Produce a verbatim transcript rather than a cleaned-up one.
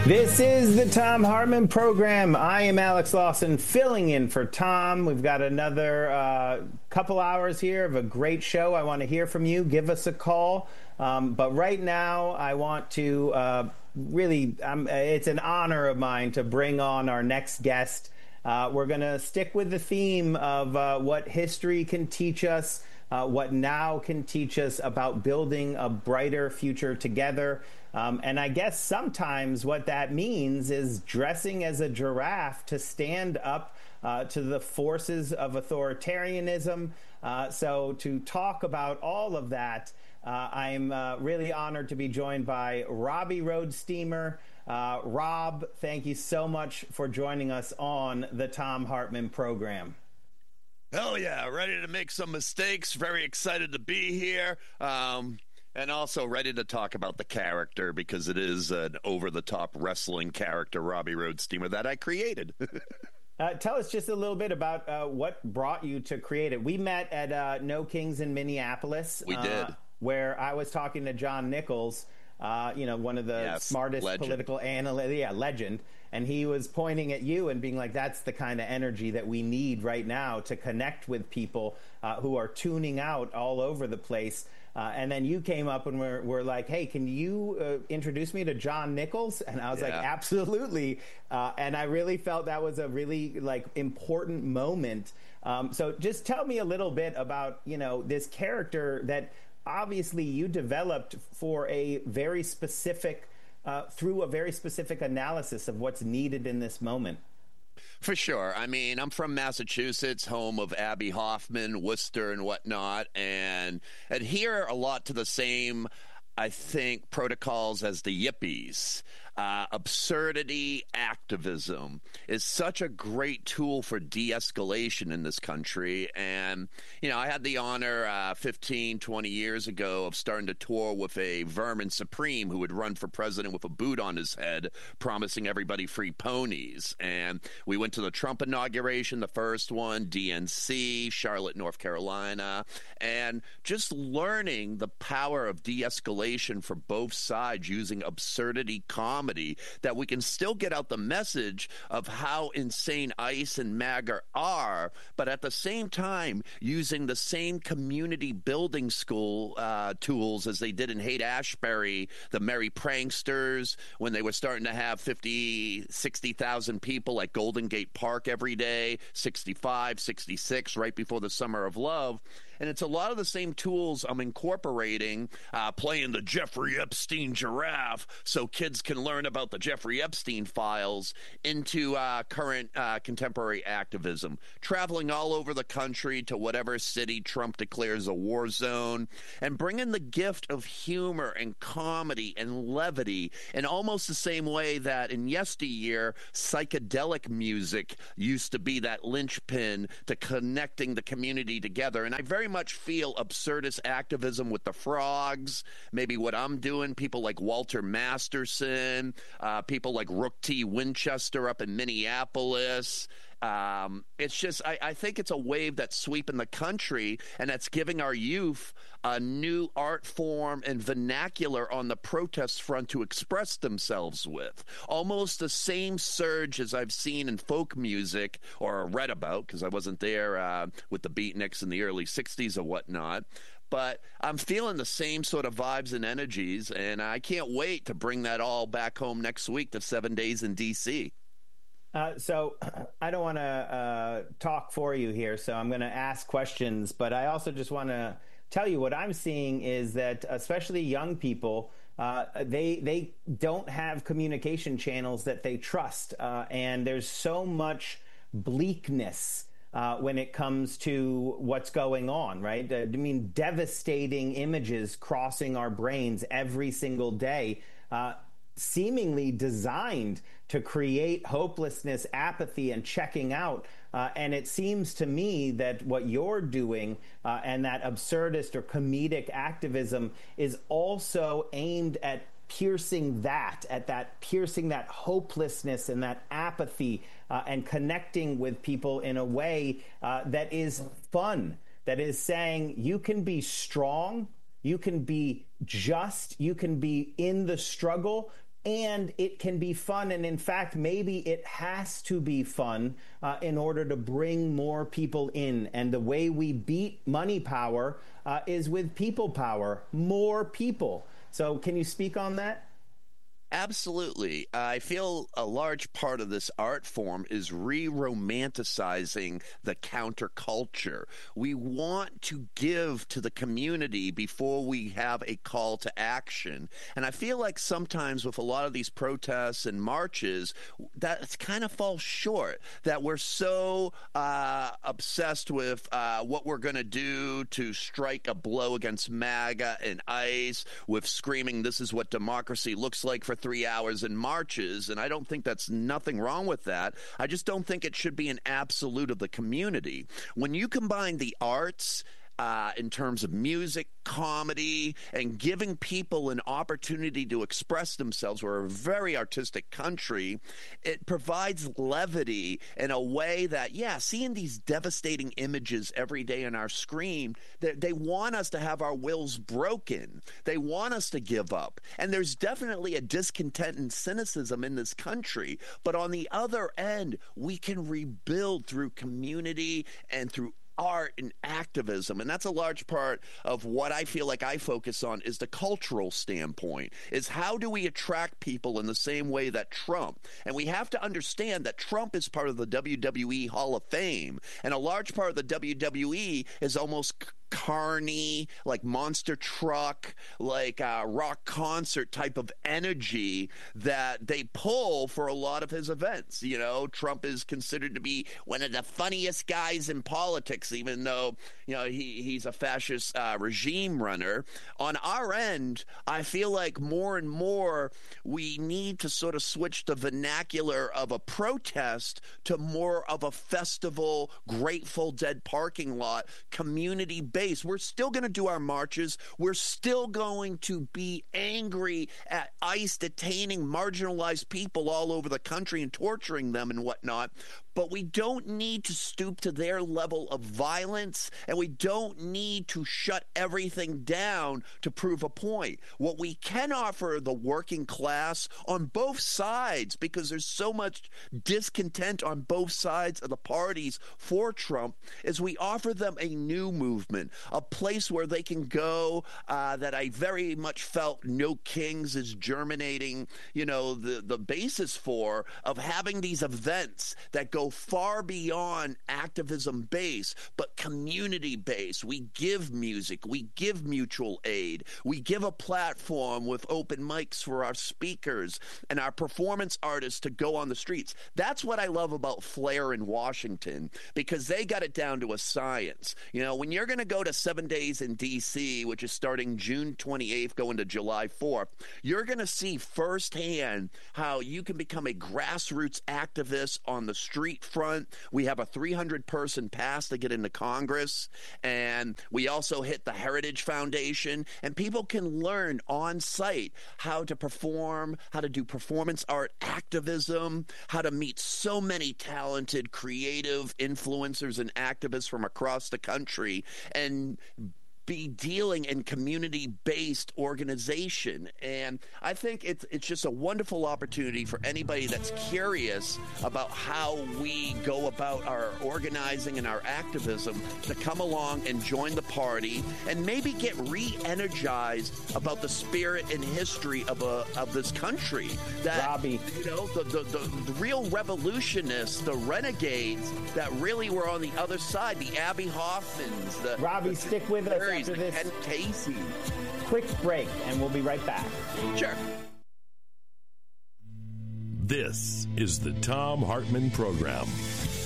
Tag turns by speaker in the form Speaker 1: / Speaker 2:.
Speaker 1: This is the Thom Hartmann Program. I am Alex Lawson, filling in for Tom. We've got another uh, couple hours here of a great show. I want to hear from you. Give us a call. Um, but right now, I want to uh, really, um, it's an honor of mine to bring on our next guest. Uh, we're going to stick with the theme of uh, what history can teach us, uh, what now can teach us about building a brighter future together. Um, and I guess sometimes what that means is dressing as a giraffe to stand up uh, to the forces of authoritarianism. Uh, so to talk about all of that, uh, I'm uh, really honored to be joined by Robbie Roadsteamer. Uh, Rob, thank you so much for joining us on the Thom Hartmann Program.
Speaker 2: Hell yeah, ready to make some mistakes. Very excited to be here. Um, and also ready to talk about the character because it is an over-the-top wrestling character, Robbie Roadsteamer, that I created.
Speaker 1: uh, tell us just a little bit about uh, what brought you to create it. We met at uh, No Kings in Minneapolis.
Speaker 2: We did.
Speaker 1: Uh, where I was talking to John Nichols, uh, you know, one of the
Speaker 2: yes,
Speaker 1: smartest
Speaker 2: legend.
Speaker 1: political analysts, yeah, legend. And he was pointing at you and being like, that's the kind of energy that we need right now to connect with people uh, who are tuning out all over the place. Uh, and then you came up and were, were like, hey, can you uh, introduce me to John Nichols? And I was yeah. like, absolutely. Uh, and I really felt that was a really like important moment. Um, so just tell me a little bit about, you know, this character that obviously you developed for a very specific, uh, through a very specific analysis of what's needed in this moment.
Speaker 2: For sure. I mean, I'm from Massachusetts, home of Abby Hoffman, Worcester, and whatnot, and adhere a lot to the same, I think, protocols as the Yippies. Uh, absurdity activism is such a great tool for de-escalation in this country. And, you know, I had the honor uh, fifteen, twenty years ago of starting to tour with a Vermin Supreme who would run for president with a boot on his head, promising everybody free ponies. And we went to the Trump inauguration, the first one, D N C, Charlotte, North Carolina, and just learning the power of de-escalation for both sides using absurdity comedy. That we can still get out the message of how insane ICE and MAGA are, but at the same time using the same community building school uh, tools as they did in Haight-Ashbury, the merry pranksters, when they were starting to have fifty, sixty thousand people at Golden Gate Park every day, sixty-five, sixty-six, right before the Summer of Love. And it's a lot of the same tools I'm incorporating, uh, playing the Jeffrey Epstein giraffe so kids can learn about the Jeffrey Epstein files into uh, current uh, contemporary activism, traveling all over the country to whatever city Trump declares a war zone, and bringing the gift of humor and comedy and levity in almost the same way that in yesteryear, psychedelic music used to be that linchpin to connecting the community together. And I very much feel absurdist activism with the frogs, maybe what I'm doing, people like Walter Masterson, uh, people like Rook T. Winchester up in Minneapolis. Um, it's just, I, I think it's a wave that's sweeping the country, and that's giving our youth a new art form and vernacular on the protest front to express themselves with. Almost the same surge as I've seen in folk music, or read about, because I wasn't there uh, with the beatniks in the early sixties or whatnot. But I'm feeling the same sort of vibes and energies, and I can't wait to bring that all back home next week to seven days in D C
Speaker 1: Uh, so I don't want to uh, talk for you here, so I'm going to ask questions, but I also just want to tell you what I'm seeing is that especially young people, uh, they they don't have communication channels that they trust, uh, and there's so much bleakness uh, when it comes to what's going on, right? I mean, devastating images crossing our brains every single day. Uh, seemingly designed to create hopelessness, apathy, and checking out. Uh, and it seems to me that what you're doing uh, and that absurdist or comedic activism is also aimed at piercing that, at that piercing that hopelessness and that apathy uh, and connecting with people in a way uh, that is fun, that is saying you can be strong, you can be just, you can be in the struggle, and it can be fun. And in fact, maybe it has to be fun uh, in order to bring more people in. And the way we beat money power uh, is with people power, more people. So can you speak on that?
Speaker 2: Absolutely. I feel a large part of this art form is re-romanticizing the counterculture. We want to give to the community before we have a call to action. And I feel like sometimes with a lot of these protests and marches, that kind of falls short, that we're so uh, obsessed with uh, what we're going to do to strike a blow against MAGA and ICE, with screaming, this is what democracy looks like for three hours in marches, and I don't think that's nothing wrong with that. I just don't think it should be an absolute of the community. When you combine the arts Uh, in terms of music, comedy, and giving people an opportunity to express themselves. We're a very artistic country. It provides levity in a way that, yeah, seeing these devastating images every day on our screen, they, they want us to have our wills broken. They want us to give up. And there's definitely a discontent and cynicism in this country. But on the other end, we can rebuild through community and through art and activism. And that's a large part of what I feel like I focus on, is the cultural standpoint, is how do we attract people in the same way that Trump? And we have to understand that Trump is part of the W W E Hall of Fame. And a large part of the W W E is almost carny, like monster truck, like a rock concert type of energy that they pull for a lot of his events. You know, Trump is considered to be one of the funniest guys in politics, even though, you know, he, he's a fascist uh, regime runner. On our end, I feel like more and more we need to sort of switch the vernacular of a protest to more of a festival, Grateful Dead parking lot, community-based. We're still going to do our marches. We're still going to be angry at ICE detaining marginalized people all over the country and torturing them and whatnot. But we don't need to stoop to their level of violence, and we don't need to shut everything down to prove a point. What we can offer the working class on both sides, because there's so much discontent on both sides of the parties for Trump, is we offer them a new movement, a place where they can go uh, that I very much felt No Kings is germinating, you know, the, the basis for, of having these events that go far beyond activism base, but community base. We give music, we give mutual aid, we give a platform with open mics for our speakers and our performance artists to go on the streets. That's what I love about Flair in Washington, because they got it down to a science. You know, when you're going to go to seven days in D C, which is starting June twenty-eighth, going to July fourth, you're going to see firsthand how you can become a grassroots activist on the street front. We have a three hundred person pass to get into Congress, and we also hit the Heritage Foundation, and people can learn on site how to perform, how to do performance art activism, how to meet so many talented, creative influencers and activists from across the country, and be dealing in community-based organization. And I think it's it's just a wonderful opportunity for anybody that's curious about how we go about our organizing and our activism to come along and join the party and maybe get re-energized about the spirit and history of a of this country. That,
Speaker 1: Robbie,
Speaker 2: you know, the, the, the, the real revolutionists, the renegades that really were on the other side, the Abby Hoffmans. The,
Speaker 1: Robbie,
Speaker 2: the,
Speaker 1: stick with us after this
Speaker 2: Ken Casey.
Speaker 1: quick break, and we'll be right back.
Speaker 2: Sure.
Speaker 3: This is the Thom Hartmann Program.